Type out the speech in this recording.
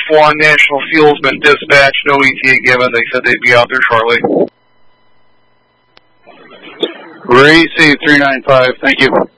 1, National Fuel's been dispatched, no ETA given. They said they'd be out there shortly. Receive 395, thank you.